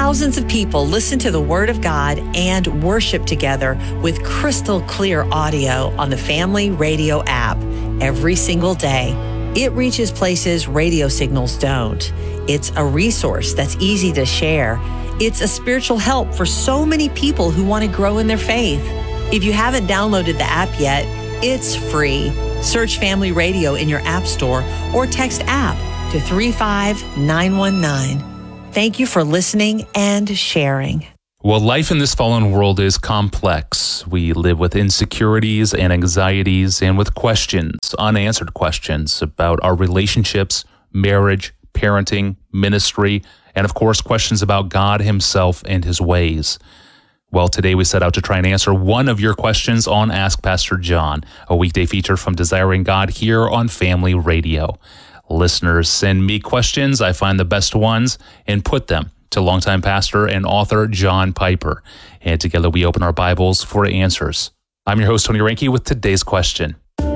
Thousands of people listen to the Word of God and worship together with crystal clear audio on the Family Radio app every single day. It reaches places radio signals don't. It's a resource that's easy to share. It's a spiritual help for so many people who want to grow in their faith. If you haven't downloaded the app yet, it's free. Search Family Radio in your app store or text app to 35919. Thank you for listening and sharing. Well, life in this fallen world is complex. We live with insecurities and anxieties and with questions, unanswered questions about our relationships, marriage, parenting, ministry, and of course, questions about God himself and his ways. Well, today we set out to try and answer one of your questions on Ask Pastor John, a weekday feature from Desiring God here on Family Radio. Listeners send me questions. I find the best ones and put them to longtime pastor and author John Piper. And together we open our Bibles for answers. I'm your host, Tony Reinke, with today's question.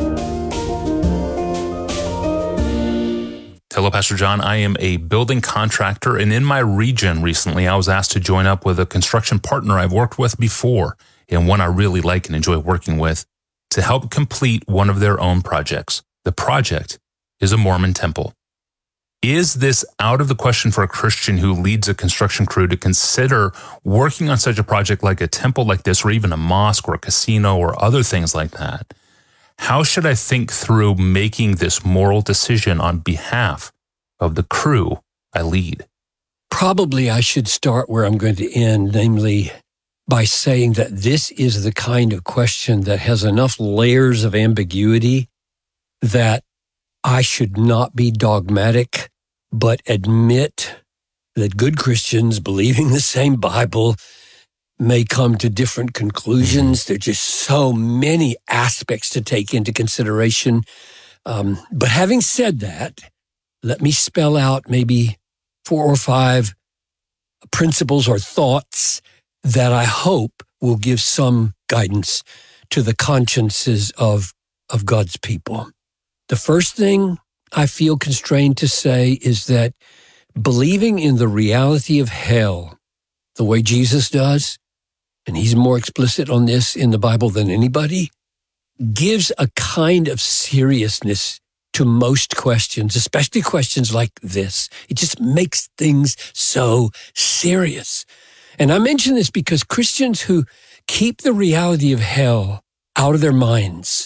Hello, Pastor John. I am a building contractor, and in my region recently, I was asked to join up with a construction partner I've worked with before, and one I really like and enjoy working with, to help complete one of their own projects. The project is a Mormon temple. Is this out of the question for a Christian who leads a construction crew to consider working on such a project like a temple like this, or even a mosque or a casino or other things like that? How should I think through making this moral decision on behalf of the crew I lead? Probably I should start where I'm going to end, namely by saying that this is the kind of question that has enough layers of ambiguity that I should not be dogmatic, but admit that good Christians believing the same Bible may come to different conclusions. There are just so many aspects to take into consideration. But having said that, let me spell out maybe 4 or 5 principles or thoughts that I hope will give some guidance to the consciences of God's people. The first thing I feel constrained to say is that believing in the reality of hell, the way Jesus does, and he's more explicit on this in the Bible than anybody, gives a kind of seriousness to most questions, especially questions like this. It just makes things so serious. And I mention this because Christians who keep the reality of hell out of their minds,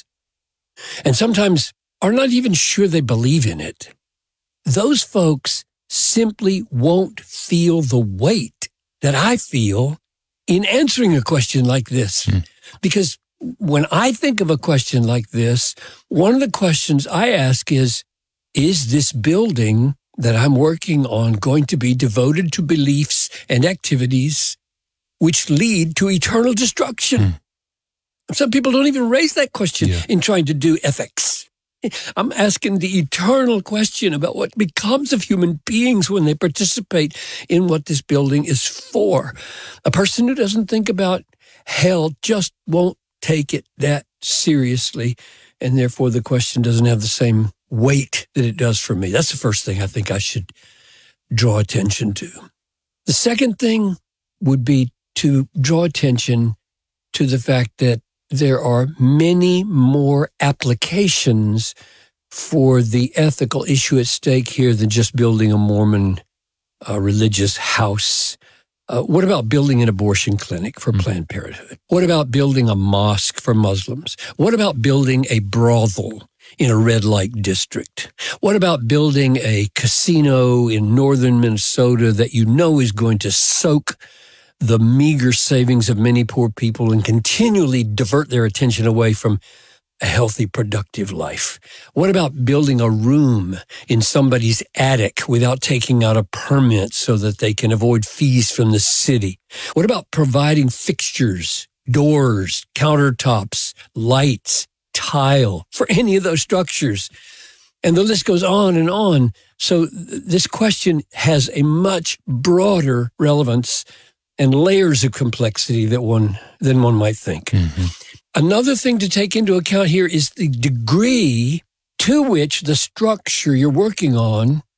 and sometimes are not even sure they believe in it, those folks simply won't feel the weight that I feel in answering a question like this. Because when I think of a question like this, one of the questions I ask is this building that I'm working on going to be devoted to beliefs and activities which lead to eternal destruction? Some people don't even raise that question in trying to do ethics. I'm asking the eternal question about what becomes of human beings when they participate in what this building is for. A person who doesn't think about hell just won't take it that seriously, and therefore the question doesn't have the same weight that it does for me. That's the first thing I think I should draw attention to. The second thing would be to draw attention to the fact that there are many more applications for the ethical issue at stake here than just building a Mormon religious house. What about building an abortion clinic for Planned Parenthood? What about building a mosque for Muslims? What about building a brothel in a red light district? What about building a casino in northern Minnesota that you know is going to soak the meager savings of many poor people and continually divert their attention away from a healthy, productive life? What about building a room in somebody's attic without taking out a permit so that they can avoid fees from the city? What about providing fixtures, doors, countertops, lights, tile for any of those structures? And the list goes on and on. So this question has a much broader relevance and layers of complexity than one might think. Another thing to take into account here is the degree to which the structure you're working on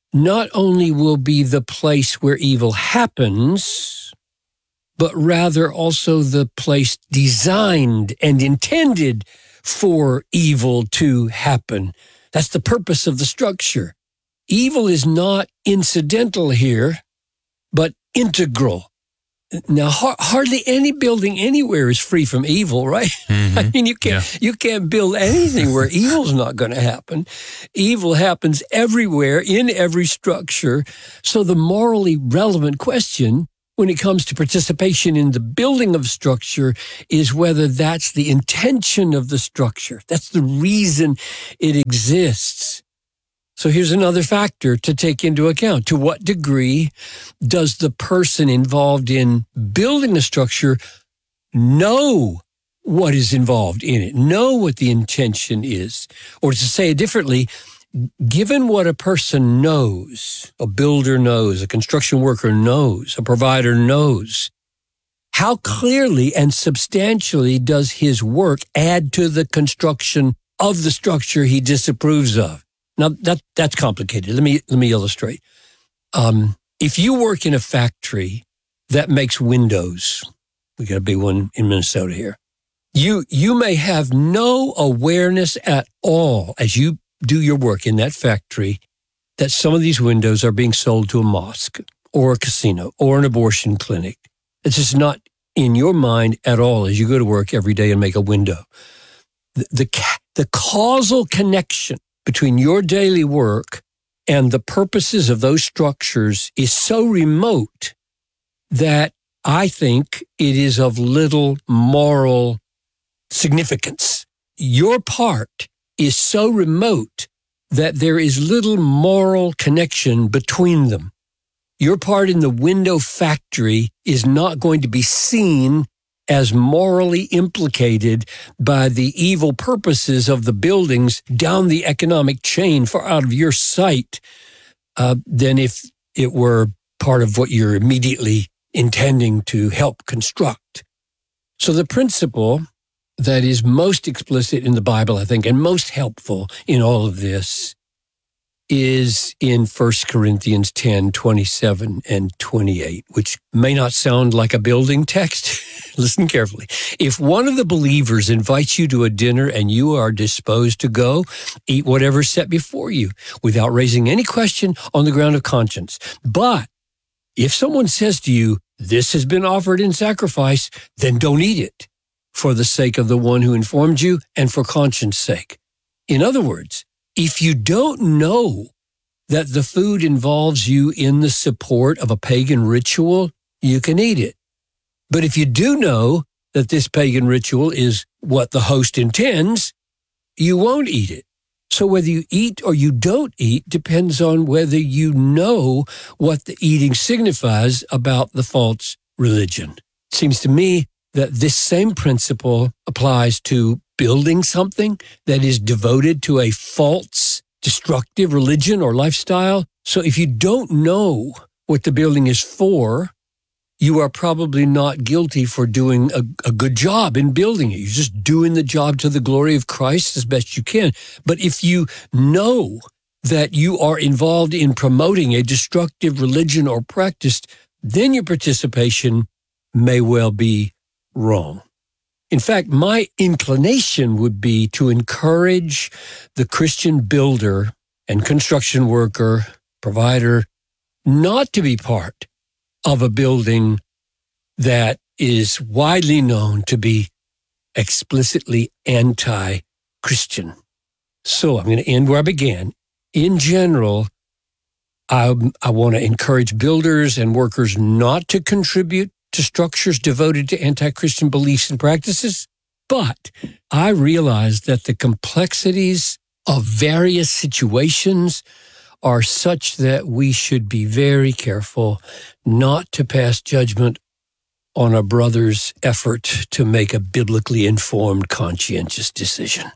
not only will be the place where evil happens, but rather also the place designed and intended for evil to happen. That's the purpose of the structure. Evil is not incidental here, but integral. Now, hardly any building anywhere is free from evil, right? Mm-hmm. I mean, you can't build anything where evil's not going to happen. Evil happens everywhere, in every structure. So the morally relevant question when it comes to participation in the building of structure is whether that's the intention of the structure. That's the reason it exists. So here's another factor to take into account. To what degree does the person involved in building the structure know what is involved in it, know what the intention is? Or to say it differently, given what a person knows, a builder knows, a construction worker knows, a provider knows, how clearly and substantially does his work add to the construction of the structure he disapproves of? Now, that's complicated. Let me illustrate. If you work in a factory that makes windows, we got a big one in Minnesota here, you may have no awareness at all as you do your work in that factory that some of these windows are being sold to a mosque or a casino or an abortion clinic. It's just not in your mind at all as you go to work every day and make a window. The causal connection between your daily work and the purposes of those structures is so remote that I think it is of little moral significance. Your part is so remote that there is little moral connection between them. Your part in the window factory is not going to be seen as morally implicated by the evil purposes of the buildings down the economic chain far out of your sight than if it were part of what you're immediately intending to help construct. So the principle that is most explicit in the Bible, I think, and most helpful in all of this is in 1 Corinthians 10, 27 and 28, which may not sound like a building text. Listen carefully. If one of the believers invites you to a dinner and you are disposed to go, eat whatever's set before you without raising any question on the ground of conscience. But if someone says to you, this has been offered in sacrifice, then don't eat it for the sake of the one who informed you and for conscience sake. In other words, if you don't know that the food involves you in the support of a pagan ritual, you can eat it. But if you do know that this pagan ritual is what the host intends, you won't eat it. So whether you eat or you don't eat depends on whether you know what the eating signifies about the false religion. It seems to me that this same principle applies to building something that is devoted to a false, destructive religion or lifestyle. So if you don't know what the building is for, you are probably not guilty for doing a good job in building it. You're just doing the job to the glory of Christ as best you can. But if you know that you are involved in promoting a destructive religion or practice, then your participation may well be wrong. In fact, my inclination would be to encourage the Christian builder and construction worker, provider, not to be part of a building that is widely known to be explicitly anti-Christian. So I'm going to end where I began. In general, I want to encourage builders and workers not to contribute to structures devoted to anti-Christian beliefs and practices. But I realize that the complexities of various situations are such that we should be very careful not to pass judgment on a brother's effort to make a biblically informed, conscientious decision.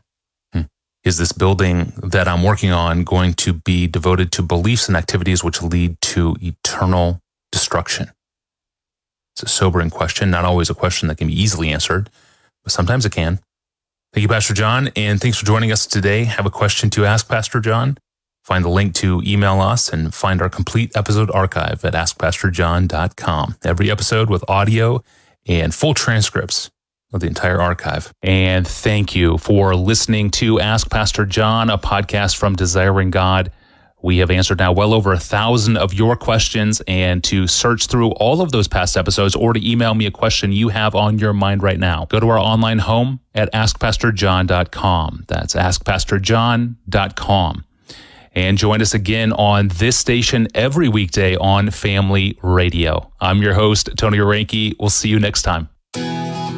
Is this building that I'm working on going to be devoted to beliefs and activities which lead to eternal destruction? It's a sobering question, not always a question that can be easily answered, but sometimes it can. Thank you, Pastor John, and thanks for joining us today. Have a question to ask Pastor John? Find the link to email us and find our complete episode archive at AskPastorJohn.com. Every episode with audio and full transcripts of the entire archive. And thank you for listening to Ask Pastor John, a podcast from Desiring God. We have answered now well over 1,000 of your questions, and to search through all of those past episodes or to email me a question you have on your mind right now, go to our online home at AskPastorJohn.com. That's AskPastorJohn.com. And join us again on this station every weekday on Family Radio. I'm your host, Tony Orenke. We'll see you next time.